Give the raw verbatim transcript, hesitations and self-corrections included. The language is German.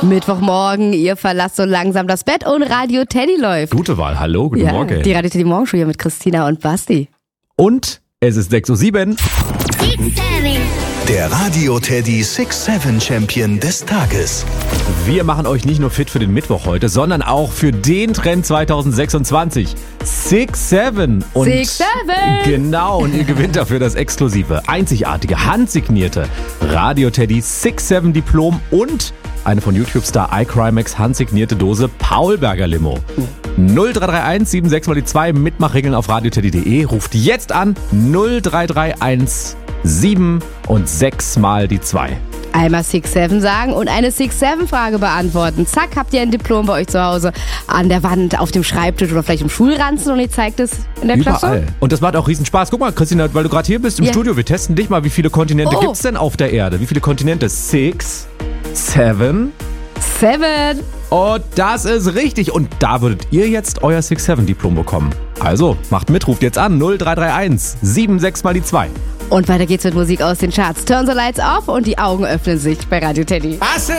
Mittwochmorgen, ihr verlasst so langsam das Bett und Radio Teddy läuft. Gute Wahl, hallo, guten ja, Morgen. Die Radio Teddy Morgenshow hier mit Christina und Basti. Und es ist sechs Uhr sieben. Der Radio Teddy sechs sieben Champion des Tages. Wir machen euch nicht nur fit für den Mittwoch heute, sondern auch für den Trend zwanzig sechsundzwanzig. sechs sieben. Und sechs sieben. Genau, und ihr gewinnt dafür das exklusive, einzigartige, handsignierte Radio Teddy sechs sieben Diplom und eine von YouTube-Star iCrimex handsignierte Dose Paulberger Limo. null drei drei eins sieben sechs mal die zwei, Mitmachregeln auf radioteddy punkt de. Ruft jetzt an null drei drei eins sieben und sechs mal die zwei. Einmal sechs sieben sagen und eine sechs sieben Frage beantworten. Zack, habt ihr ein Diplom bei euch zu Hause an der Wand, auf dem Schreibtisch oder vielleicht im Schulranzen und ihr zeigt es in der Überall. Klasse. Und das macht auch riesen Spaß. Guck mal, Christina, weil du gerade hier bist im Ja. Studio, wir testen dich mal. Wie viele Kontinente Oh. gibt's denn auf der Erde? Wie viele Kontinente? Six, seven. Seven. Und das ist richtig. Und da würdet ihr jetzt euer sechs sieben Diplom bekommen. Also, macht mit, ruft jetzt an null drei drei eins sieben sechs mal die zwei. Und weiter geht's mit Musik aus den Charts. Turn the lights off und die Augen öffnen sich bei Radio Teddy.